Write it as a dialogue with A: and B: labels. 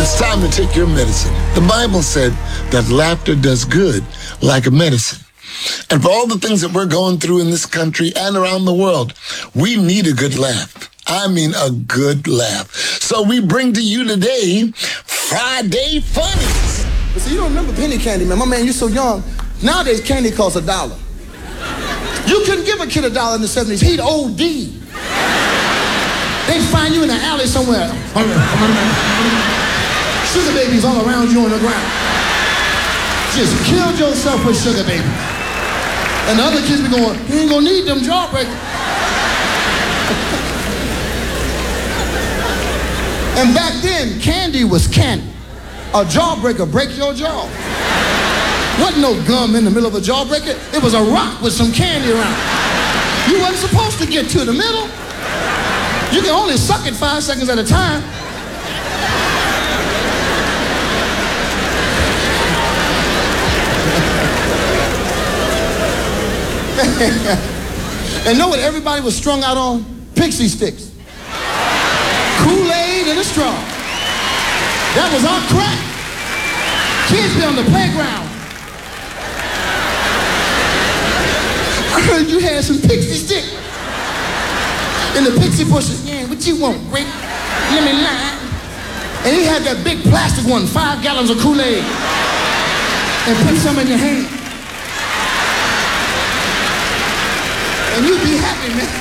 A: It's time to take your medicine. The Bible said that laughter does good like a medicine. And for all the things that we're going through in this country and around the world, we need a good laugh. I mean, a good laugh. So we bring to you today, Friday Funnies.
B: See, you don't remember penny candy, man. My man, you're so young. Nowadays, candy costs $1. You couldn't give a kid $1 in the 70s. He'd OD. They'd find you in the alley somewhere. Sugar babies all around you on the ground. Just killed yourself with sugar babies. And the other kids be going, you ain't gonna need them jawbreakers. And back then, candy was candy. A jawbreaker break your jaw. Wasn't no gum in the middle of a jawbreaker. It was a rock with some candy around. You wasn't supposed to get to the middle. You can only suck it 5 seconds at a time. And know what everybody was strung out on? Pixie sticks. Kool-Aid and a straw. That was our crack. Kids be on the playground. I heard you had some pixie stick. In the pixie bushes. Yeah, what you want, Rick? Let me lie. And he had that big plastic one, 5 gallons of Kool-Aid. And put some in your hand. And you'd be happy, man.